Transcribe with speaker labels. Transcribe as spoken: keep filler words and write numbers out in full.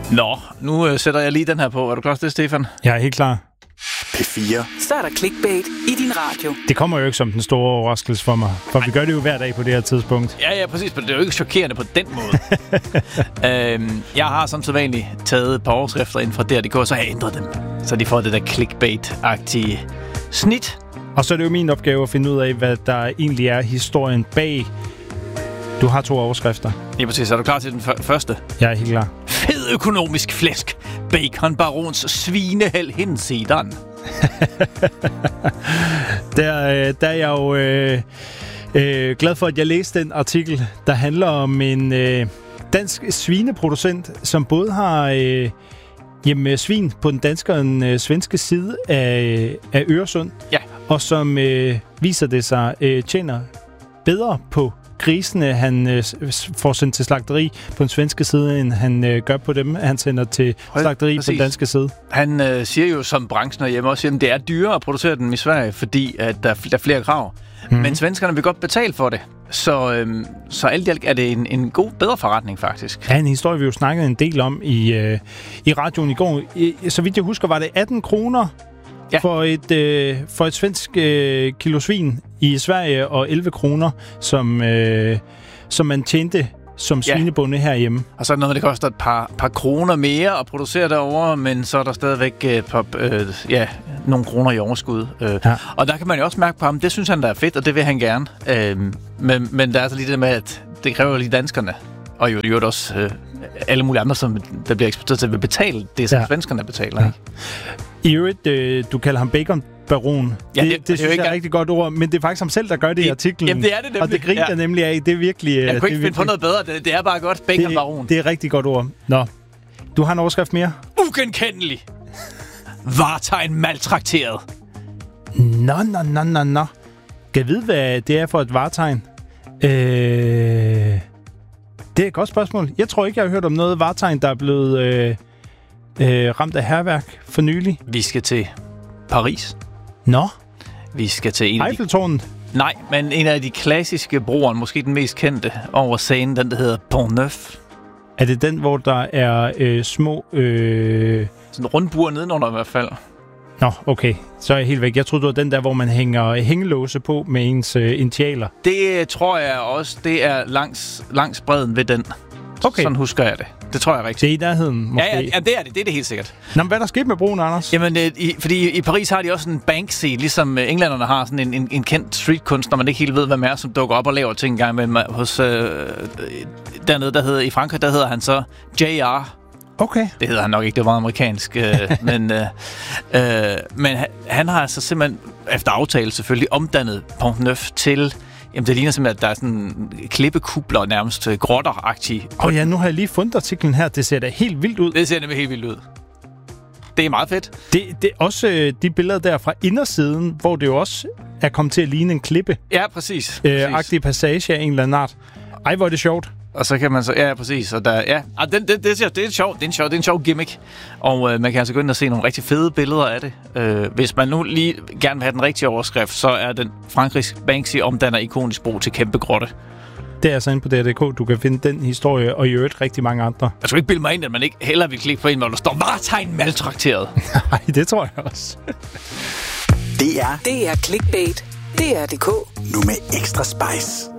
Speaker 1: Nå, nu øh, sætter jeg lige den her på. Er du klar til det, Stefan?
Speaker 2: Jeg er helt klar.
Speaker 3: P fire.
Speaker 4: Så er der clickbait i din radio.
Speaker 2: Det kommer jo ikke som den store overraskelse for mig, for vi gør det jo hver dag på det her tidspunkt.
Speaker 1: Ja, ja, præcis, men det er jo ikke chokerende på den måde. øhm, jeg har som sædvanligt taget et par overskrifter ind fra D R punktum D K, så har jeg ændret dem, så de får det der clickbait-agtige snit.
Speaker 2: Og så er det jo min opgave at finde ud af, hvad der egentlig er historien bag. Du har to overskrifter.
Speaker 1: Ja, præcis. Er du klar til den f- første?
Speaker 2: Jeg er helt klar.
Speaker 1: Fed økonomisk flæsk. Bacon barons svinehæld hinsidan.
Speaker 2: der, der er jeg jo øh, øh, glad for, at jeg læste den artikel, der handler om en øh, dansk svineproducent, som både har øh, jamen, svin på den danske og den øh, svenske side af, af Øresund,
Speaker 1: ja.
Speaker 2: og som øh, viser det sig øh, tjener bedre på grisene, han øh, får sendt til slagteri på den svenske side, end han øh, gør på dem, han sender til slagteri Præcis. På den danske side. Han
Speaker 1: øh, siger jo, som branchen hjemme også, at det er dyrere at producere dem i Sverige, fordi at der, der er flere krav. Mm-hmm. Men svenskerne vil godt betale for det. Så, øh, så alt i alt er det en, en god, bedre forretning, faktisk.
Speaker 2: Ja, en historie, vi jo snakkede en del om i, øh, i radioen i går. I, så vidt jeg husker, var det atten kroner ja. for, et, øh, for et svensk øh, kilo svin i Sverige, og elleve kroner, som, øh, som man tjente som ja. svinebonde herhjemme.
Speaker 1: Og så er det noget, det koster et par, par kroner mere at producere derovre, men så er der stadigvæk et par, øh, ja, nogle kroner i overskud. Øh. Ja. Og der kan man jo også mærke på ham, det synes han, der er fedt, og det vil han gerne. Øh, men, men der er så lige det med, at det kræver lige danskerne, og jo, jo også øh, alle mulige andre, som der bliver eksporteret til, vil betale det, som ja. svenskerne betaler. Ja.
Speaker 2: I øvrigt, øh, du kalder ham bacon baron.
Speaker 1: Ja, det,
Speaker 2: det, det,
Speaker 1: det
Speaker 2: synes
Speaker 1: jeg
Speaker 2: er et rigtig godt ord, men det er faktisk ham selv, der gør det i artiklen.
Speaker 1: Jamen, det er det nemlig.
Speaker 2: Og det griner ja. nemlig af. Det er virkelig...
Speaker 1: Jeg kunne ikke
Speaker 2: finde
Speaker 1: virkelig... på noget bedre. Det, det er bare godt. Bacon
Speaker 2: det,
Speaker 1: baron.
Speaker 2: Det er et rigtig godt ord. Nå, du har en overskrift mere?
Speaker 1: Ugenkendelig. Vartegn maltrakteret.
Speaker 2: Nå, nå, nå, nå, nå. Kan jeg vide, hvad det er for et vartegn? Øh... Det er et godt spørgsmål. Jeg tror ikke, jeg har hørt om noget vartegn, der er blevet øh, øh, ramt af hærværk for nylig.
Speaker 1: Vi skal til Paris.
Speaker 2: Nå.
Speaker 1: Vi skal til en af
Speaker 2: Eiffeltårnet?
Speaker 1: De... Nej, men en af de klassiske broer, måske den mest kendte over Seinen, den der hedder Pont Neuf.
Speaker 2: Er det den, hvor der er øh, små... Øh...
Speaker 1: Sådan en rundbur nedenunder i hvert fald.
Speaker 2: Nå, okay. Så er jeg helt væk. Jeg troede, det var den der, hvor man hænger hængelåse på med ens øh, initialer.
Speaker 1: Det tror jeg også, det er langs, langs bredden ved den.
Speaker 2: Okay.
Speaker 1: Sådan husker jeg det. Det tror jeg rigtigt.
Speaker 2: Det er i nærheden, måske.
Speaker 1: Ja, ja, ja, det er det. Det er det helt sikkert.
Speaker 2: Nå, men hvad er der sket med broen, Anders?
Speaker 1: Jamen, øh, i, fordi i Paris har de også en Banksy, ligesom øh, englænderne har sådan en, en, en kendt streetkunstner, man ikke helt ved, hvad man er, som dukker op og laver ting engang. Men hos øh, dernede, der hedder, i Frankrig, der hedder han så J R.
Speaker 2: Okay.
Speaker 1: Det hedder han nok ikke, det var amerikansk. øh, men øh, øh, men han, han har altså simpelthen, efter aftale selvfølgelig, omdannet Pont Neuf til... Jamen, det ligner simpelthen, at der er sådan klippekubler, nærmest grotter-agtige.
Speaker 2: Åh oh ja, nu har jeg lige fundet artiklen her. Det ser da helt vildt ud.
Speaker 1: Det ser nemlig helt vildt ud. Det er meget fedt.
Speaker 2: Det, det er også øh, de billeder der fra indersiden, hvor det jo også er kommet til at ligne en klippe.
Speaker 1: Ja, præcis.
Speaker 2: Øh, agtig passage af en eller anden art. Ej, hvor er det sjovt.
Speaker 1: Og så kan man så... Ja, præcis. Og der, ja, ah, det, det, det, det, er sjovt. Det er en sjov, det er en sjov gimmick. Og øh, man kan altså gå ind og se nogle rigtig fede billeder af det. Øh, hvis man nu lige gerne vil have den rigtige overskrift, så er den Frankrigs Banksy omdanner ikonisk bro til kæmpe grotte.
Speaker 2: Det er altså inde på D R punktum D K, du kan finde den historie, og i øvrigt rigtig mange andre.
Speaker 1: Jeg skulle ikke bilde mig ind, at man ikke heller vil klikke på en, hvor der står vartegn maltrakteret.
Speaker 2: Nej, det tror jeg også.
Speaker 3: Det er...
Speaker 4: Det er clickbait. D R punktum D K.
Speaker 3: Nu med ekstra spice.